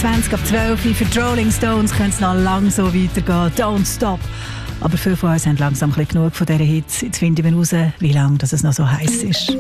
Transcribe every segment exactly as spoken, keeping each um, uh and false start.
zwanzig ab zwölf für die Rolling Stones könnte es noch lang so weitergehen. Don't stop. Aber viele von uns haben langsam ein bisschen genug von diesen Hits. Jetzt finden wir heraus, wie lange das es noch so heiß ist.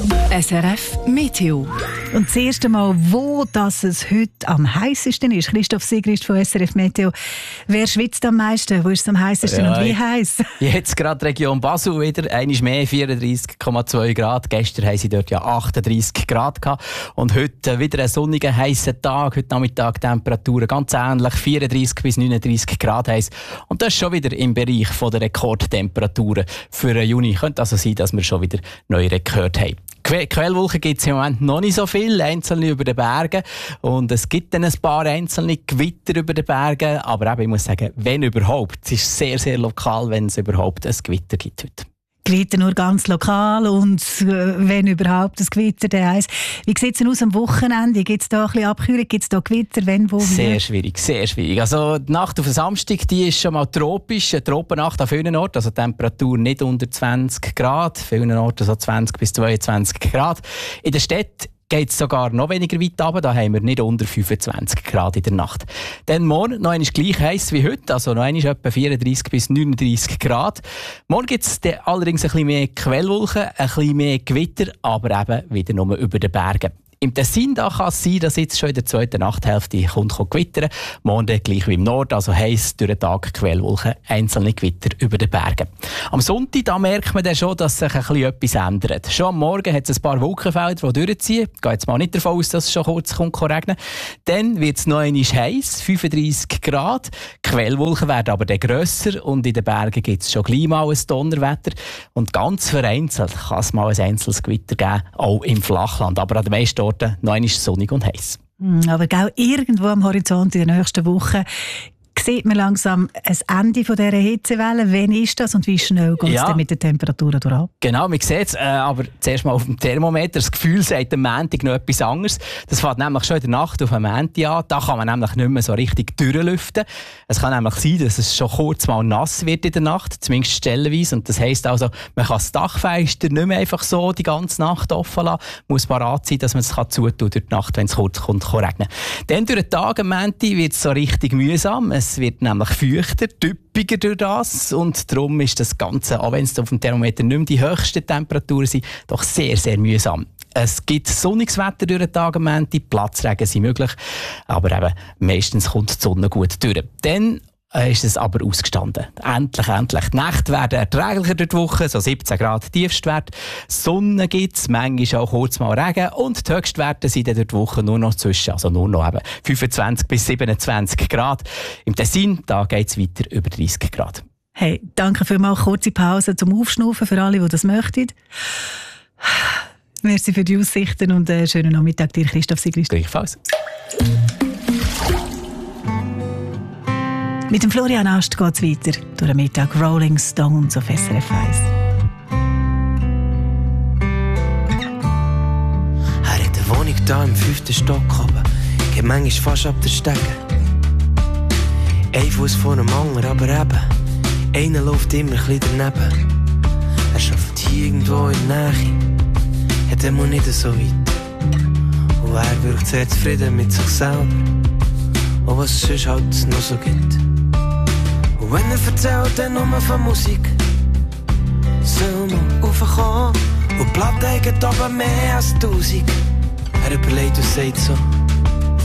S R F Meteo. Und das erste Mal, wo das es heute am heißesten ist. Christoph Sigrist von S R F Meteo. Wer schwitzt am meisten? Wo ist es am heißesten ja, und wie heiß? Jetzt gerade Region Basel wieder. Einmal mehr, vierunddreissig Komma zwei Grad. Gestern hatten sie dort ja achtunddreissig Grad gehabt. Und heute wieder ein sonniger, heißer Tag. Heute Nachmittag Temperaturen ganz ähnlich. vierunddreissig bis neununddreissig Grad heiß. Und das ist schon wieder im Bereich der Rekordtemperaturen für den Juni. Könnte also sein, dass wir schon wieder neue Rekorde haben. Que- Quellwolken gibt es im Moment noch nicht so viel, einzelne über den Bergen. Und es gibt dann ein paar einzelne Gewitter über den Bergen. Aber eben, ich muss sagen, wenn überhaupt. Es ist sehr, sehr lokal, wenn es überhaupt ein Gewitter gibt heute. Gewitter nur ganz lokal und äh, wenn überhaupt das Gewitter der heisst. Wie sieht es denn aus am Wochenende? Gibt es da ein bisschen Abkühlung? Gibt es da Gewitter? Wenn, wo, wie? Sehr schwierig, sehr schwierig. Also die Nacht auf den Samstag, die ist schon mal tropisch. Eine Tropennacht an vielen Orten, also Temperatur nicht unter zwanzig Grad. Vielen Orten so zwanzig bis zweiundzwanzig Grad. In der Stadt geht es sogar noch weniger weit runter. Da haben wir nicht unter fünfundzwanzig Grad in der Nacht. Dann morgen noch einmal gleich heiß wie heute, also noch einmal etwa vierunddreissig bis neununddreissig Grad. Morgen gibt es allerdings ein bisschen mehr Quellwolken, ein bisschen mehr Gewitter, aber eben wieder nur über den Bergen. Im Tessin da kann es sein, dass jetzt schon in der zweiten Nachthälfte kommt, kommt gewittern. Morgen gleich wie im Norden, also heiß durch den Tag Quellwolken, einzelne Gewitter über den Bergen. Am Sonntag da merkt man dann schon, dass sich ein bisschen etwas ändert. Schon am Morgen hat es ein paar Wolkenfelder, die durchziehen. Ich gehe jetzt mal nicht davon aus, dass es schon kurz kommt, regnen. Dann wird es noch einmal heiß, fünfunddreissig Grad. Die Quellwolken werden aber dann grösser und in den Bergen gibt es schon gleich mal ein Donnerwetter. Und ganz vereinzelt kann es mal ein einzelnes Gewitter geben, auch im Flachland. Aber an den meisten noch einmal sonnig und heiß. Aber auch irgendwo am Horizont in der nächsten Woche sieht man langsam ein Ende von dieser Hitzewelle. Wann ist das und wie schnell geht es ja. denn mit den Temperaturen durch? Genau, man sieht es, äh, aber zuerst mal auf dem Thermometer. Das Gefühl sagt am Montag noch etwas anderes. Das fängt nämlich schon in der Nacht auf dem Montag an. Da kann man nämlich nicht mehr so richtig durchlüften. Es kann nämlich sein, dass es schon kurz mal nass wird in der Nacht, zumindest stellenweise. Und das heisst also, man kann das Dachfenster nicht mehr einfach so die ganze Nacht offen lassen. Man muss parat sein, dass man es zutun durch die Nacht, wenn es kurz kommt, kann regnen. Dann durch den Tag am Montag wird es so richtig mühsam. Es wird nämlich feuchter, typpiger durch das und darum ist das Ganze, auch wenn es auf dem Thermometer nicht mehr die höchsten Temperaturen sind, doch sehr, sehr mühsam. Es gibt sonniges Wetter durch den Tag am Montag, Platzregen sind möglich, aber eben meistens kommt die Sonne gut durch. Dann ist es aber ausgestanden. Endlich, endlich. Die Nächte werden erträglicher durch die Woche, so siebzehn Grad Tiefstwert. Sonne gibt es, manchmal auch kurz mal Regen und die Höchstwerte sind durch die Woche nur noch zwischen, also nur noch eben fünfundzwanzig bis siebenundzwanzig Grad. Im Tessin, da geht es weiter über dreißig Grad. Hey, danke für mal kurze Pause zum Aufschnaufen für alle, die das möchten. Merci für die Aussichten und einen schönen Nachmittag dir, Christoph Sigrist. Gleichfalls. Mit dem Florian Ast geht es weiter durch den Mittag Rolling Stones auf S R F eins. Er hat eine Wohnung da im fünften Stock oben, geht manchmal fast ab der Stege. Ein Fuß vor dem anderen, aber eben, einer läuft immer ein bisschen daneben. Er arbeitet hier irgendwo in der Nähe, hat immer nicht so weit. Und er wirkt sehr zufrieden mit sich selber, auch was es sonst halt noch so gibt. Und wenn er erzählt, dann nur von Musik, soll man raufkommen und die Platte hat aber mehr als tausend. Er überlegt und sagt so,